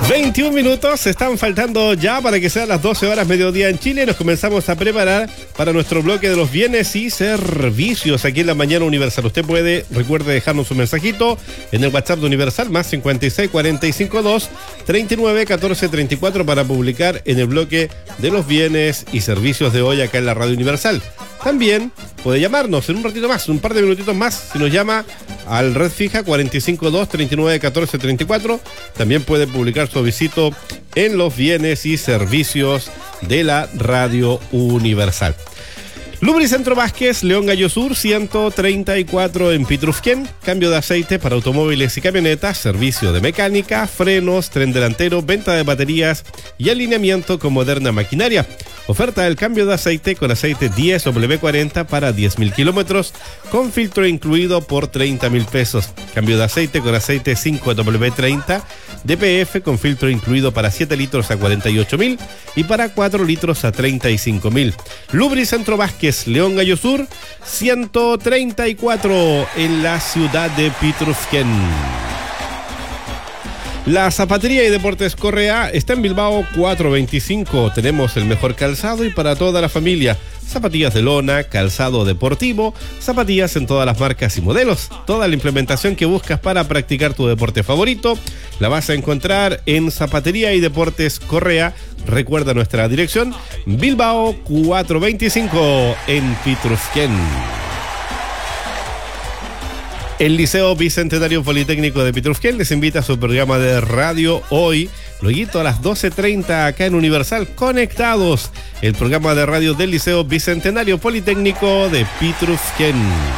21 minutos están faltando ya para que sean las 12 horas mediodía en Chile. Nos comenzamos a preparar para nuestro bloque de los bienes y servicios aquí en la Mañana Universal. Usted recuerde dejarnos un mensajito en el WhatsApp de Universal, más 56 45 2 39 14 34 para publicar en el bloque de los bienes y servicios de hoy acá en la Radio Universal. También puede llamarnos en un ratito más, un par de minutitos más, si nos llama al red fija 45 2 39 14 34. También puede publicar su avisito en los bienes y servicios de la Radio Universal. Lubricentro Vázquez, León Gallo Sur, 134 en Pitrufquén. Cambio de aceite para automóviles y camionetas, servicio de mecánica, frenos, tren delantero, venta de baterías y alineamiento con moderna maquinaria. Oferta del cambio de aceite con aceite 10W40 para 10.000 kilómetros, con filtro incluido por 30.000 pesos. Cambio de aceite con aceite 5W30 DPF con filtro incluido para 7 litros a 48.000 y para 4 litros a 35.000. Lubricentro Vázquez, León Gallo Sur, 134 en la ciudad de Pitrufquén. La Zapatería y Deportes Correa está en Bilbao 425. Tenemos el mejor calzado y para toda la familia. Zapatillas de lona, calzado deportivo, zapatillas en todas las marcas y modelos. Toda la implementación que buscas para practicar tu deporte favorito la vas a encontrar en Zapatería y Deportes Correa. Recuerda nuestra dirección, Bilbao 425 en Pitrufquén. El Liceo Bicentenario Politécnico de Pitrufquén les invita a su programa de radio hoy, luego a las 12:30 acá en Universal, Conectados, el programa de radio del Liceo Bicentenario Politécnico de Pitrufquén.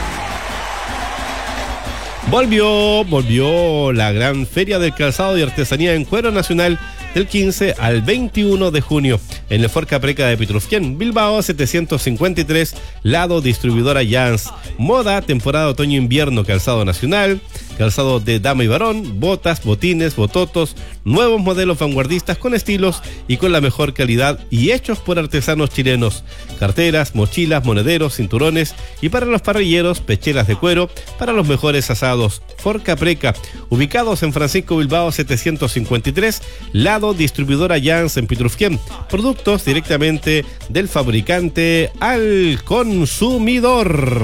Volvió la gran Feria del Calzado y Artesanía en Cuero Nacional del 15 al 21 de junio en el Ford Capreca de Pitrufquén, Bilbao 753, lado distribuidora Jans. Moda, temporada otoño-invierno, calzado nacional, calzado de dama y varón, botas, botines, bototos, nuevos modelos vanguardistas con estilos y con la mejor calidad y hechos por artesanos chilenos. Carteras, mochilas, monederos, cinturones y para los parrilleros, pecheras de cuero para los mejores asados. Ford Capreca, ubicados en Francisco Bilbao 753, lado distribuidora Jans en Pitrufquén. Productos directamente del fabricante al consumidor.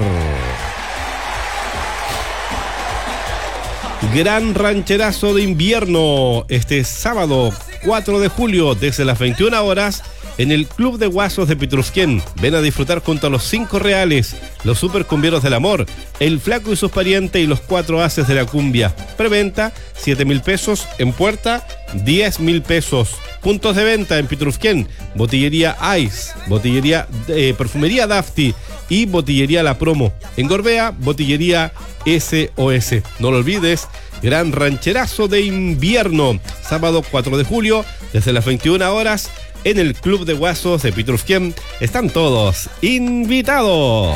Gran rancherazo de invierno este sábado 4 de julio desde las 21 horas en el Club de Guasos de Pitrufquén. Ven a disfrutar junto a los 5 reales, los supercumbieros del amor, el flaco y sus parientes y los 4 haces de la cumbia. Preventa 7.000 pesos, en puerta 10.000 pesos. Puntos de venta en Pitrufquén, Botillería Ice, Perfumería Dafti y Botillería La Promo. En Gorbea, Botillería SOS. No lo olvides, gran rancherazo de invierno, sábado 4 de julio, desde las 21 horas, en el Club de Guasos de Pitrufquén. Están todos invitados.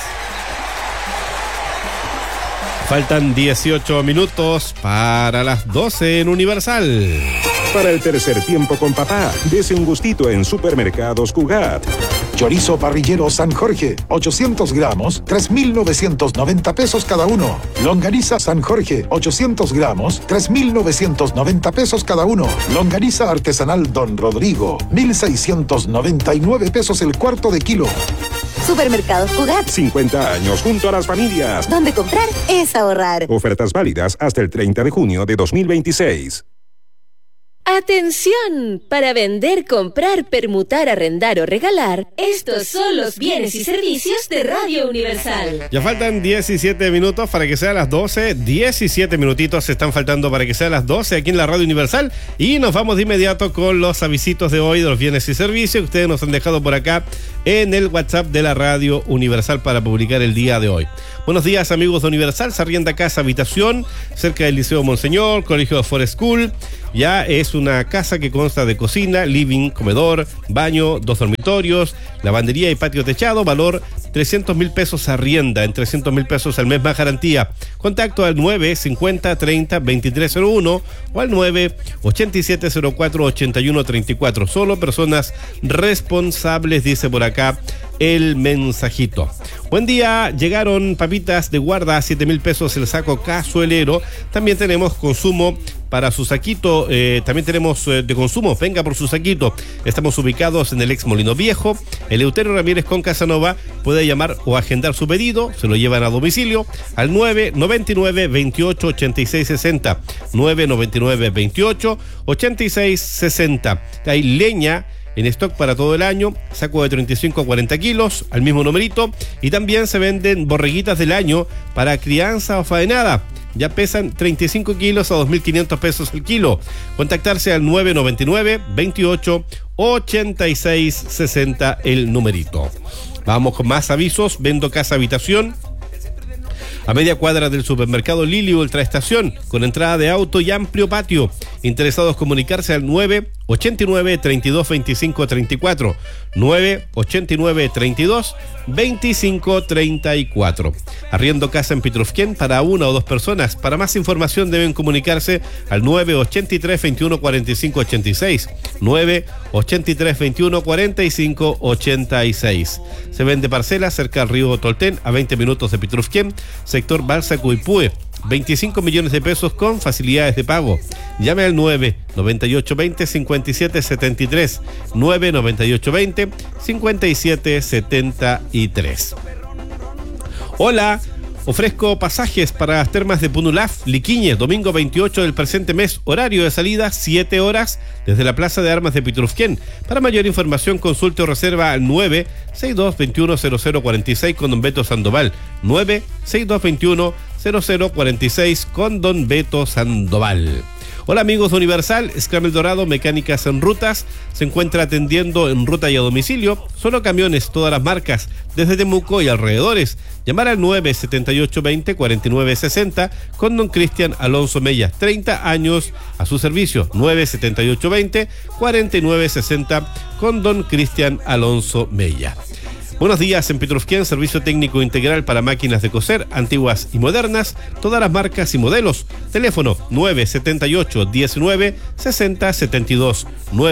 Faltan 18 minutos para las 12 en Universal. Para el tercer tiempo con papá, dese un gustito en Supermercados Cugat. Chorizo parrillero San Jorge, 800 gramos, 3.990 pesos cada uno. Longaniza San Jorge, 800 gramos, 3.990 pesos cada uno. Longaniza artesanal Don Rodrigo, 1.699 pesos el cuarto de kilo. Supermercados Cugat. 50 años junto a las familias. Donde comprar es ahorrar. Ofertas válidas hasta el 30 de junio de 2026. ¡Atención! Para vender, comprar, permutar, arrendar o regalar, estos son los bienes y servicios de Radio Universal. Ya faltan 17 minutos para que sea las 12. 17 minutitos están faltando para que sea las 12 aquí en la Radio Universal. Y nos vamos de inmediato con los avisitos de hoy de los bienes y servicios que ustedes nos han dejado por acá en el WhatsApp de la Radio Universal para publicar el día de hoy. Buenos días, amigos de Universal. Se arrienda casa habitación cerca del Liceo Monseñor, Colegio de Forest School. Ya es una casa que consta de cocina, living, comedor, baño, 2 dormitorios, lavandería y patio techado. Valor 300.000 pesos arrienda, en 300.000 pesos al mes más garantía. Contacto al 950-30-2301 o al 98704-8134. Solo personas responsables, dice por acá el mensajito. Buen día, llegaron papitas de guarda a 7.000 pesos el saco cazuelero. También tenemos consumo para su saquito. También tenemos de consumo. Venga por su saquito. Estamos ubicados en el ex Molino Viejo. Eleuterio Ramírez con Casanova. Puede llamar o agendar su pedido. Se lo llevan a domicilio al 999 28 86 60. 999 28 86 60. Hay leña en stock para todo el año, saco de 35 a 40 kilos, al mismo numerito, y también se venden borreguitas del año para crianza o faenada. Ya pesan 35 kilos a 2.500 pesos el kilo. Contactarse al 999 28 86 60 el numerito. Vamos con más avisos. Vendo casa habitación a media cuadra del supermercado Lili Ultraestación, con entrada de auto y amplio patio. Interesados comunicarse al 989 32 25 34, 989 32 25 34. Arriendo casa en Pitrufquén para una o dos personas. Para más información deben comunicarse al 983 21 45 86, 983 21 45 86. Se vende parcelas cerca del río Tolten, a 20 minutos de Pitrufquén, sector Balsa Cuipúe. 25 millones de pesos con facilidades de pago. Llame al 99820 5773, 99820 5773. Hola, ofrezco pasajes para las termas de Punulaf, Liquiñe, domingo 28 del presente mes, horario de salida 7 horas desde la Plaza de Armas de Pitrufquén. Para mayor información consulte o reserva al 962-210046 con don Beto Sandoval, 962-210046 con don Beto Sandoval. Hola amigos de Universal, Scramble Dorado, mecánicas en rutas, se encuentra atendiendo en ruta y a domicilio, solo camiones, todas las marcas, desde Temuco y alrededores. Llamar al 97820-4960 con don Cristian Alonso Mella, 30 años a su servicio, 97820-4960 con don Cristian Alonso Mella. Buenos días, en Pitrufquén, servicio técnico integral para máquinas de coser, antiguas y modernas, todas las marcas y modelos. Teléfono 978-19-60-72,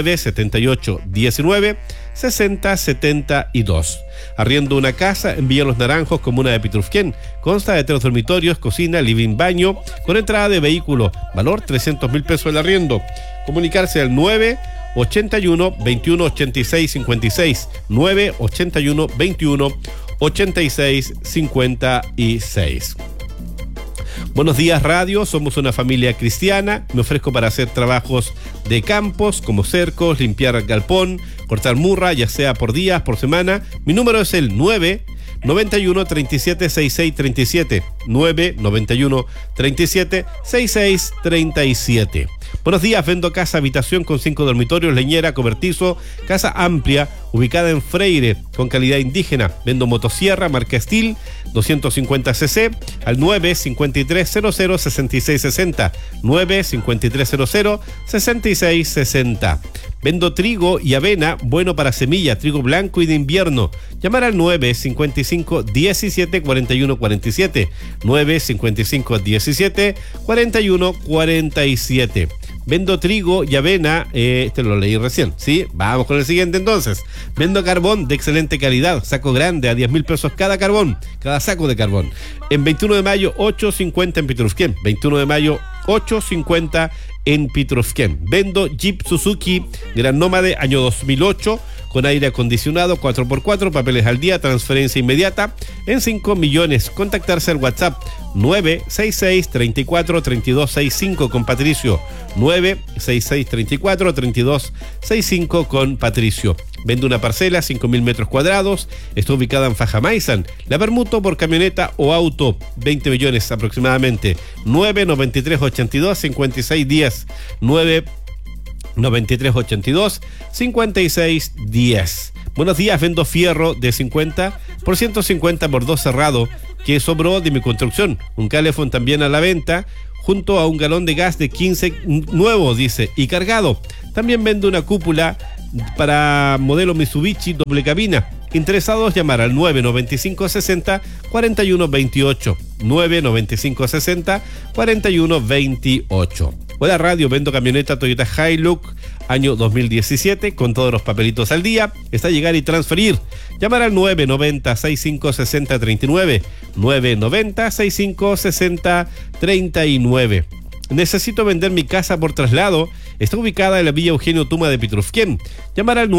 978-19-60-72. Arriendo una casa en Villa Los Naranjos, comuna de Pitrufquén. Consta de 3 dormitorios, cocina, living, baño, con entrada de vehículo. Valor 300.000 pesos el arriendo. Comunicarse al 981 21 86 56, 981 21 86 56. Buenos días radio, somos una familia cristiana, me ofrezco para hacer trabajos de campos como cercos, limpiar galpón, cortar murra, ya sea por días, por semana. Mi número es el 991 37 66 37, 991 37 66 37. Buenos días, vendo casa habitación con 5 dormitorios, leñera, cobertizo, casa amplia, ubicada en Freire, con calidad indígena. Vendo motosierra, marca Steel, 250cc, al 95300 6660, 95300 6660. Vendo trigo y avena, bueno para semilla, trigo blanco y de invierno. Llamar al 955 17 41 47, 955 17 41 47. Vendo trigo y avena, este lo leí recién, ¿sí? Vamos con el siguiente entonces. Vendo carbón de excelente calidad, saco grande a 10.000 pesos cada carbón, cada saco de carbón. En 21 de mayo, 8.50 en Pitrufquén. 21 de mayo, 8.50 en Pitrufquén. Vendo Jeep Suzuki Gran Nómade año 2008 con aire acondicionado 4x4, papeles al día, transferencia inmediata en 5 millones. Contactarse al WhatsApp 966 34 32 65 con Patricio, 966 34 32 65 con Patricio. Vende una parcela, 5.000 metros cuadrados, está ubicada en Fajamaizan. La permuto por camioneta o auto, 20 millones aproximadamente. 99382 5610, 99382 5610. Buenos días, vendo fierro de 50 por 150 por 2 cerrado que sobró de mi construcción. Un calefón también a la venta, junto a un galón de gas de 15 nuevo, dice, y cargado. También vendo una cúpula para modelo Mitsubishi doble cabina. Interesados, llamar al 995 60 41 28, 995 60 41 28. Hola radio, vendo camioneta Toyota Hilux año 2017 con todos los papelitos al día. Está a llegar y transferir. Llamar al 990 65 60 39, 990 65 60 39. necesito vender mi casa por traslado. Está ubicada en la Villa Eugenio Tuma de Pitrufquén. Llamar al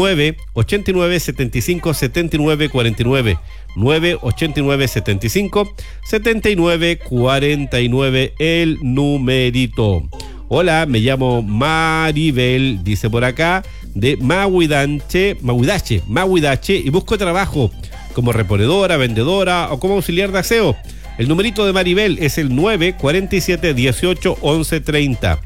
989-75-7949. 989-75-7949, el numerito. Hola, me llamo Maribel, dice por acá, de Mahuidache, y busco trabajo como reponedora, vendedora o como auxiliar de aseo. El numerito de Maribel es el 947-18-1130.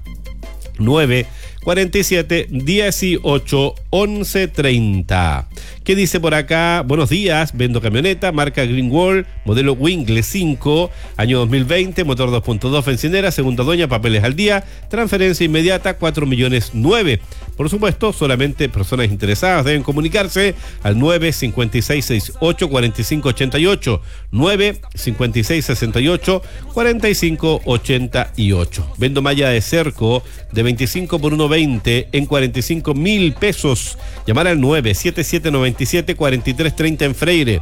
947-18-1130. ¿Qué dice por acá? Buenos días, vendo camioneta, marca Greenwall, modelo Wingle 5, año 2020, motor 2.2, bencinera, segunda doña, papeles al día, transferencia inmediata, 4.900.000. Por supuesto, solamente personas interesadas deben comunicarse al 95668-4588, 95668-4588. Vendo malla de cerco de 25 por 1.20 en 45.000 pesos. Llamar al 977-97-4330 en Freire.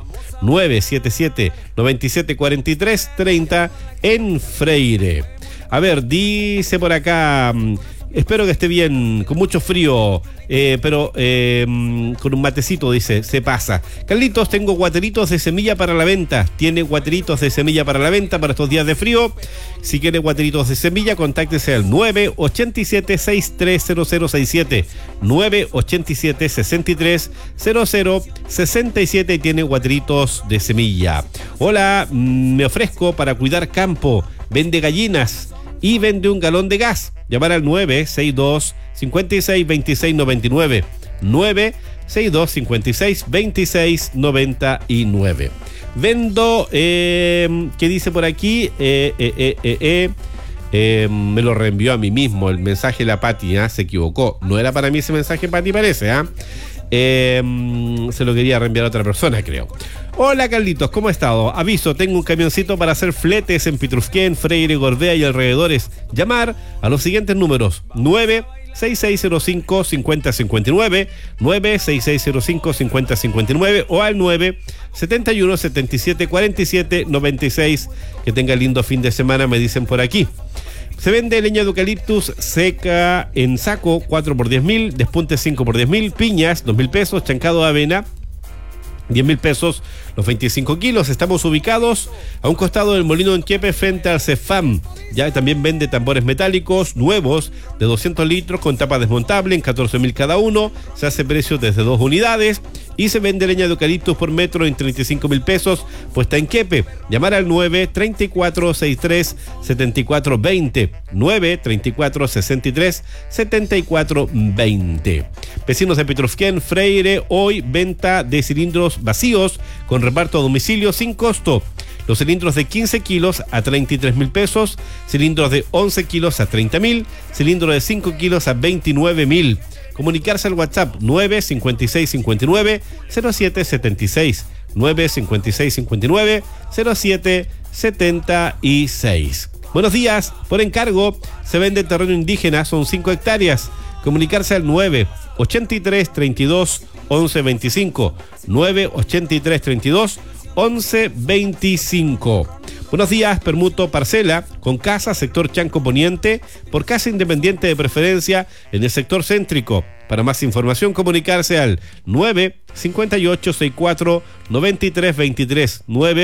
977-97-4330 en Freire. A ver, dice por acá... Espero que esté bien, con mucho frío, pero con un matecito, dice, se pasa. Carlitos, tengo guateritos de semilla para la venta. ¿Tiene guateritos de semilla para la venta para estos días de frío? Si quiere guateritos de semilla, contáctese al 987-630067. 987-630067 y tiene guateritos de semilla. Hola, me ofrezco para cuidar campo. Vende gallinas y vende un galón de gas. Llamar al 962-562699. 962-562699. Vendo, ¿qué dice por aquí? Me lo reenvió a mí mismo el mensaje la Pati, se equivocó. No era para mí ese mensaje, Pati, parece, se lo quería reenviar a otra persona, creo. Hola Carlitos, ¿cómo ha estado? Aviso, tengo un camioncito para hacer fletes en Pitrufquén, Freire, Gorbea y alrededores. Llamar a los siguientes números: 96605-5059, 96605-5059 o al 971-7747-96. Que tenga lindo fin de semana, me dicen por aquí. Se vende leña de eucaliptus seca en saco, 4 por 10.000, despunte 5 por 10.000, piñas, 2.000 pesos, chancado de avena, 10.000 pesos los 25 kilos. Estamos ubicados a un costado del molino en Quiepe, frente al Cefam. Ya también vende tambores metálicos nuevos de 200 litros con tapa desmontable en 14.000 cada uno. Se hace precio desde 2 unidades y se vende leña de eucaliptus por metro en 35.000 pesos, puesta en Quiepe. Llamar al 93463-7420. 93463-7420. Vecinos de Pitrufquén, Freire, hoy venta de cilindros vacíos con reparto a domicilio sin costo. Los cilindros de 15 kilos a 33.000 pesos, cilindros de 11 kilos a 30.000, cilindros de 5 kilos a 29.000. Comunicarse al WhatsApp 95659-0776. 95659-0776. Buenos días, por encargo, se vende terreno indígena, son 5 hectáreas. Comunicarse al 98332-1125. 98332-1125. Buenos días, permuto parcela con casa, sector Chanco Poniente, por casa independiente de preferencia en el sector céntrico. Para más información, comunicarse al 95864-9323.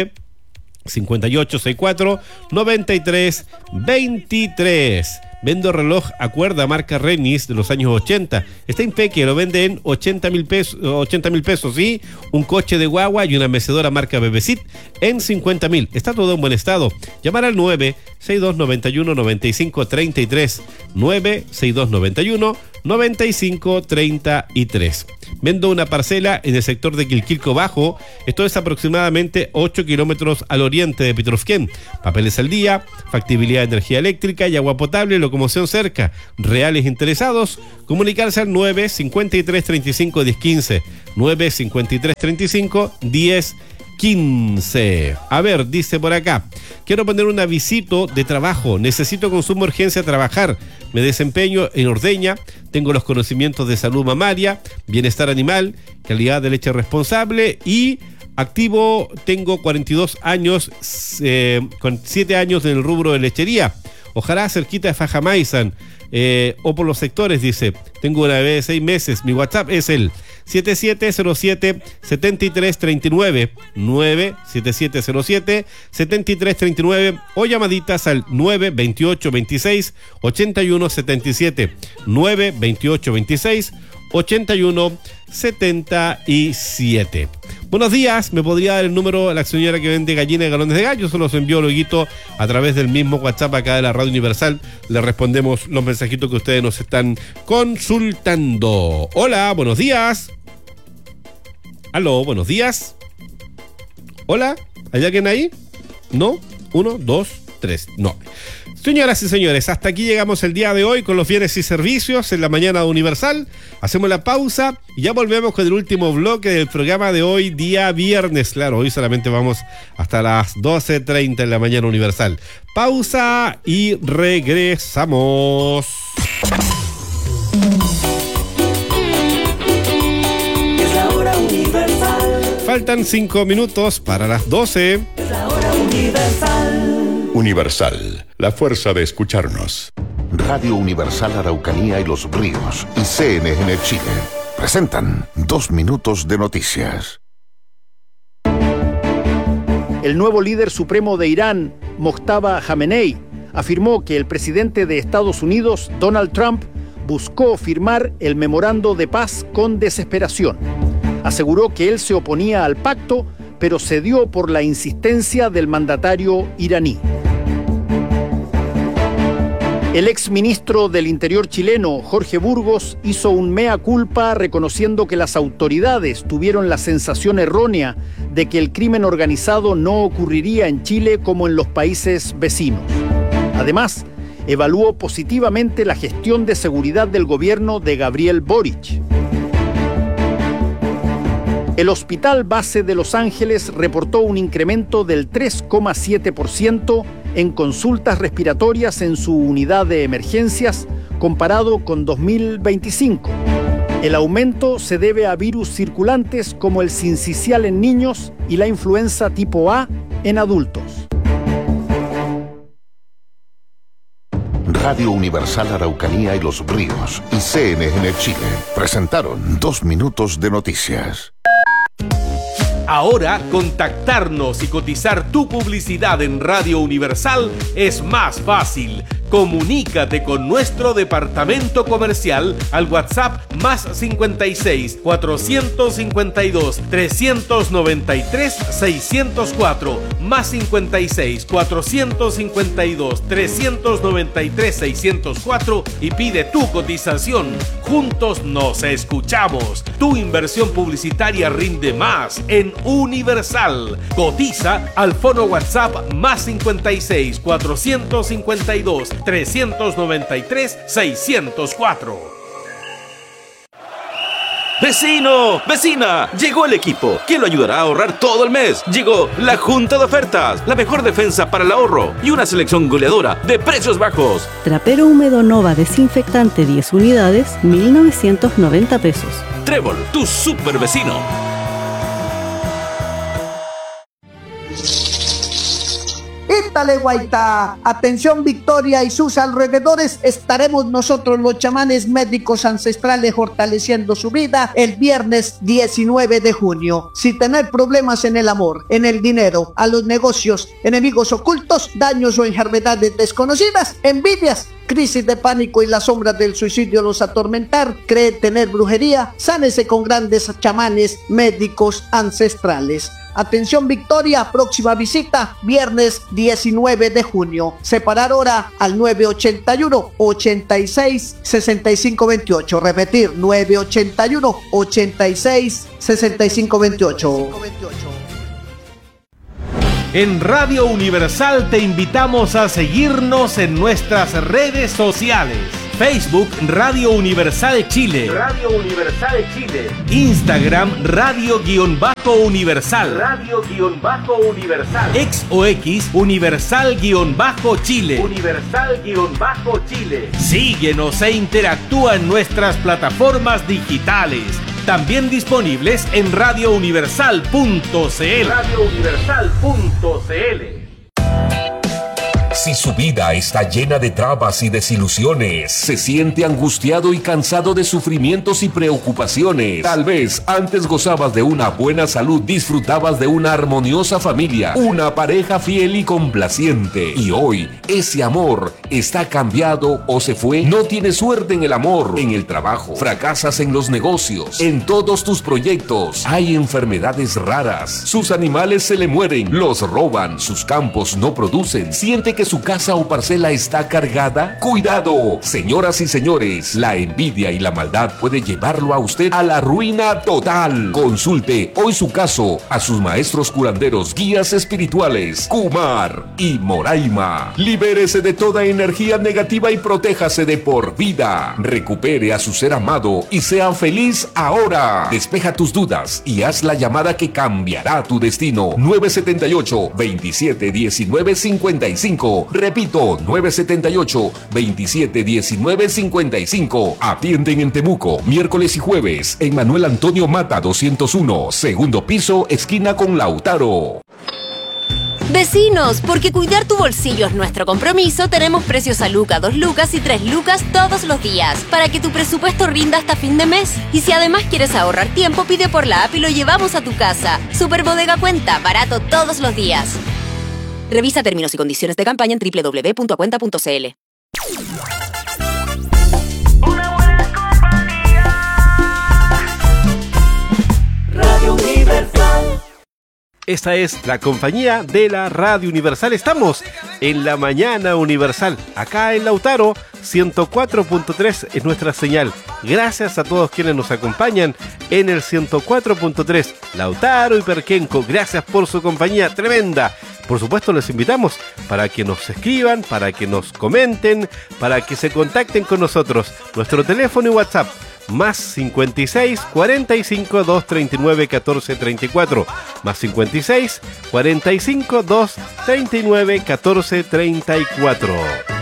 95864-9323. Vendo reloj a cuerda marca Renis de los años 80. Está impecable, lo vende en 80.000 pesos, ¿sí? Un coche de guagua y una mecedora marca Bebesit en 50.000. Está todo en buen estado. Llamar al 96291-9533. 96291-9533. Vendo una parcela en el sector de Quilquilco Bajo. Esto es aproximadamente 8 kilómetros al oriente de Pitrufquén. Papeles al día, factibilidad de energía eléctrica y agua potable, locomoción cerca. Reales interesados, comunicarse al 95335-1015. 95335-1015. A ver, dice por acá: quiero poner un avisito de trabajo. Necesito con suma urgencia trabajar. Me desempeño en ordeña. Tengo los conocimientos de salud mamaria, bienestar animal, calidad de leche responsable y activo. Tengo 42 años, con 7 años en el rubro de lechería. Ojalá cerquita de Fajamaizan o por los sectores, dice. Tengo una bebé de 6 meses. Mi WhatsApp es el 7707-7339 97707-7339 o llamaditas al 928-26-8177 928-26-8177. Buenos días, ¿me podría dar el número de la señora que vende gallinas y galones de gallo? Se los envío luego a través del mismo WhatsApp acá de la Radio Universal. Le respondemos los mensajitos que ustedes nos están consultando. Hola, buenos días. Aló, buenos días. Hola, ¿hay alguien ahí? ¿No? 1, 2, 3, no. Señoras y señores, hasta aquí llegamos el día de hoy con los bienes y servicios en la mañana de Universal. Hacemos la pausa y ya volvemos con el último bloque del programa de hoy, día viernes. Claro, hoy solamente vamos hasta las 12:30 en la mañana Universal. Pausa y regresamos. Es la hora Universal. Faltan 5 minutos para las 12. Es la hora Universal. Universal, la fuerza de escucharnos. Radio Universal Araucanía y Los Ríos y CNN Chile presentan 2 minutos de noticias. El nuevo líder supremo de Irán, Mojtaba Khamenei, afirmó que el presidente de Estados Unidos, Donald Trump, buscó firmar el memorando de paz con desesperación. Aseguró que él se oponía al pacto, pero cedió por la insistencia del mandatario iraní. El exministro del Interior chileno, Jorge Burgos, hizo un mea culpa reconociendo que las autoridades tuvieron la sensación errónea de que el crimen organizado no ocurriría en Chile como en los países vecinos. Además, evaluó positivamente la gestión de seguridad del gobierno de Gabriel Boric. El Hospital Base de Los Ángeles reportó un incremento del 3,7% en consultas respiratorias en su unidad de emergencias comparado con 2025. El aumento se debe a virus circulantes como el sincicial en niños y la influenza tipo A en adultos. Radio Universal Araucanía y Los Ríos y CNN Chile presentaron 2 minutos de noticias. Ahora, contactarnos y cotizar tu publicidad en Radio Universal es más fácil. Comunícate con nuestro departamento comercial al WhatsApp más 56 452 393 604 más 56 452 393 604 y pide tu cotización. Juntos nos escuchamos. Tu inversión publicitaria rinde más en Universal. Cotiza al fono WhatsApp más 56 452 393 604. ¡Vecino! ¡Vecina! Llegó el equipo que lo ayudará a ahorrar todo el mes. Llegó la Junta de Ofertas, la mejor defensa para el ahorro y una selección goleadora de precios bajos. Trapero húmedo Nova desinfectante 10 unidades, 1.990 pesos. Trébol, tu super vecino. Ítale, Guaitá. Atención, Victoria y sus alrededores. Estaremos nosotros, los chamanes médicos ancestrales, fortaleciendo su vida el viernes 19 de junio. Si tener problemas en el amor, en el dinero, a los negocios, enemigos ocultos, daños o enfermedades desconocidas, envidias, crisis de pánico y las sombras del suicidio los atormentar, cree tener brujería, sánese con grandes chamanes médicos ancestrales. Atención, Victoria, próxima visita viernes 19 de junio. Separar hora al 981-86-6528. Repetir, 981-86-6528. En Radio Universal te invitamos a seguirnos en nuestras redes sociales. Facebook Radio Universal Chile. Radio Universal Chile. Instagram Radio-Universal. Radio-Universal. X o X Universal-Chile. Universal-Chile. Síguenos e interactúa en nuestras plataformas digitales. También disponibles en radiouniversal.cl. radiouniversal.cl. Si su vida está llena de trabas y desilusiones, se siente angustiado y cansado de sufrimientos y preocupaciones. Tal vez antes gozabas de una buena salud, disfrutabas de una armoniosa familia, una pareja fiel y complaciente. Y hoy ese amor está cambiado o se fue. No tienes suerte en el amor, en el trabajo, fracasas en los negocios, en todos tus proyectos. Hay enfermedades raras, sus animales se le mueren, los roban, sus campos no producen. Siente que su casa o parcela está cargada. ¡Cuidado! Señoras y señores, la envidia y la maldad puede llevarlo a usted a la ruina total. Consulte hoy su caso a sus maestros curanderos, guías espirituales, Kumar y Moraima. Libérese de toda energía negativa y protéjase de por vida. Recupere a su ser amado y sea feliz ahora. Despeja tus dudas y haz la llamada que cambiará tu destino. 978-2719-55. Repito, 978-2719-55. Atienden en Temuco, miércoles y jueves, en Manuel Antonio Mata 201, segundo piso, esquina con Lautaro. Vecinos, porque cuidar tu bolsillo es nuestro compromiso, tenemos precios a Luca, 2 lucas y 3 lucas todos los días, para que tu presupuesto rinda hasta fin de mes. Y si además quieres ahorrar tiempo, pide por la app y lo llevamos a tu casa. Super Bodega Cuenta, barato todos los días. Revisa términos y condiciones de campaña en www.acuenta.cl. Radio Universal. Esta es la compañía de la Radio Universal. Estamos en la mañana universal, acá en Lautaro, 104.3 es nuestra señal. Gracias a todos quienes nos acompañan en el 104.3. Lautaro y Perquenco, gracias por su compañía tremenda. Por supuesto, les invitamos para que nos escriban, para que nos comenten, para que se contacten con nosotros. Nuestro teléfono y WhatsApp, más 56 45 239 14 34, más 56 45 239 14 34.